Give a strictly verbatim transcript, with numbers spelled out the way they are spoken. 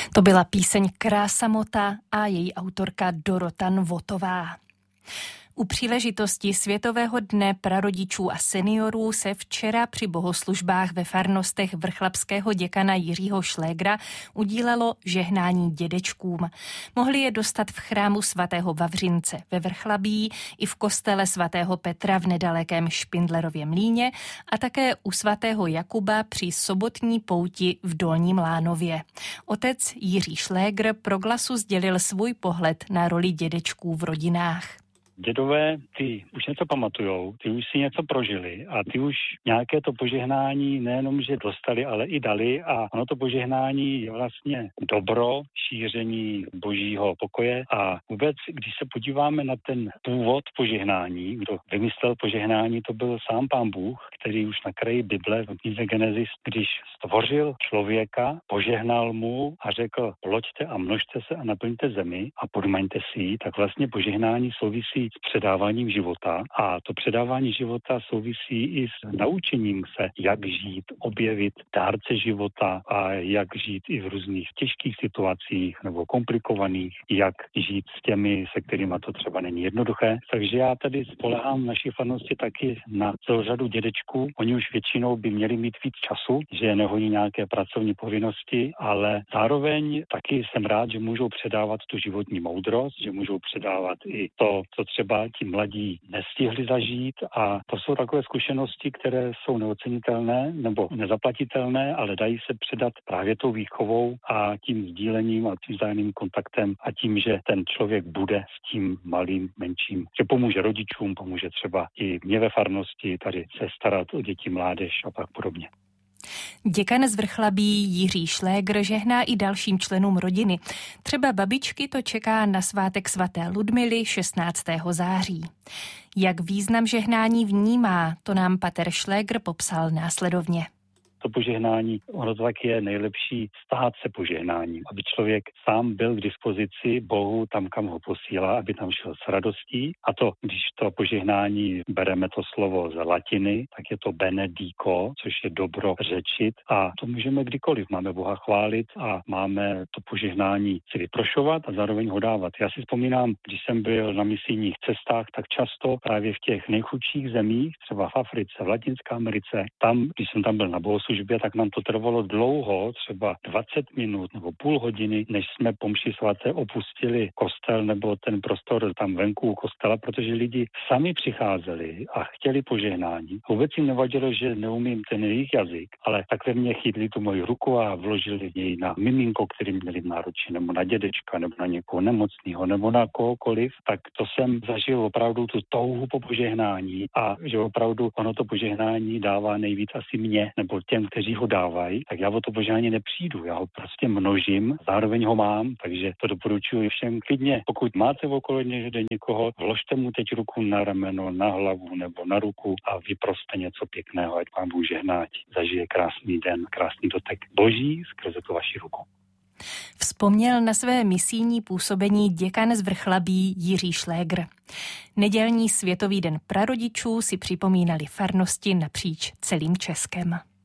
To byla píseň Krásamota a její autorka Dorota Nvotová. U příležitosti Světového dne prarodičů a seniorů se včera při bohoslužbách ve farnostech vrchlabského děkana Jiřího Šlégra udílelo žehnání dědečkům. Mohli je dostat v chrámu svatého Vavřince ve Vrchlabí i v kostele svatého Petra v nedalekém Špindlerově Mlýně a také u svatého Jakuba při sobotní pouti v Dolním Lánově. Otec Jiří Šlégr pro Glasu sdělil svůj pohled na roli dědečků v rodinách. Dědové, ty už něco pamatujou, ty už si něco prožili a ty už nějaké to požehnání nejenom, že dostali, ale i dali a ono to požehnání je vlastně dobro, šíření božího pokoje a vůbec, když se podíváme na ten původ požehnání, kdo vymyslel požehnání, to byl sám Pán Bůh, který už na kraji Bible v knize Genesis, když stvořil člověka, požehnal mu a řekl, ploďte a množte se a naplňte zemi a podmaňte si ji, tak vlastně požehnání souvisí s předáváním života a to předávání života souvisí i s naučením se, jak žít, objevit dárce života a jak žít i v různých těžkých situacích nebo komplikovaných, jak žít s těmi, se kterými to třeba není jednoduché. Takže já tady spolehám v naší farnosti taky na celou řadu dědečků. Oni už většinou by měli mít víc času, že nehoní nějaké pracovní povinnosti, ale zároveň taky jsem rád, že můžou předávat tu životní moudrost, že můžou předávat i to, co třeba ti mladí nestihli zažít a to jsou takové zkušenosti, které jsou neocenitelné nebo nezaplatitelné, ale dají se předat právě tou výchovou a tím sdílením a tím vzájemným kontaktem a tím, že ten člověk bude s tím malým, menším, že pomůže rodičům, pomůže třeba i mě ve farnosti tady se starat o děti, mládež a tak podobně. Děkan z Vrchlabí Jiří Šlégr žehná i dalším členům rodiny. Třeba babičky to čeká na svátek svaté Ludmily šestnáctého září. Jak význam žehnání vnímá, to nám pater Šlégr popsal následovně. To požehnání, ono to tak je nejlepší stát se požehnáním, aby člověk sám byl k dispozici Bohu tam, kam ho posílá, aby tam šel s radostí. A to, když to požehnání bereme to slovo z latiny, tak je to benedico, což je dobro řečit a to můžeme kdykoliv. Máme Boha chválit a máme to požehnání si vyprošovat a zároveň ho dávat. Já si vzpomínám, když jsem byl na misijních cestách, tak často právě v těch nejchudších zemích, třeba v Africe, v Latinské Americe, tam, když jsem tam byl na bohoslužbě, tak nám to trvalo dlouho, třeba dvacet minut nebo půl hodiny, než jsme po mši svaté opustili kostel nebo ten prostor tam venku u kostela, protože lidi sami přicházeli a chtěli požehnání. Vůbec jim nevadilo, že neumím ten jejich jazyk, ale tak ve mně chytli tu moji ruku a vložili jej na miminko, který měli v náruči, nebo na dědečka, nebo na někoho nemocného, nebo na kohokoliv, tak to jsem zažil opravdu tu touhu po požehnání a že opravdu ono to požehnání dává nejvíc asi mě, nebo těm, kteří ho dávají, tak já o to požehnání nepřijdu. Já ho prostě množím, zároveň ho mám, takže to doporučuji všem klidně. Pokud máte okolo někde někoho, vložte mu teď ruku na rameno, na hlavu nebo na ruku a vyproste něco pěkného, ať Pán Bůh žehná, zažije krásný den, krásný dotek Boží skrze tu vaši ruku. Vzpomněl na své misijní působení děkan z Vrchlabí Jiří Šlégr. Nedělní Světový den prarodičů si připomínali farnosti napříč celým Českem.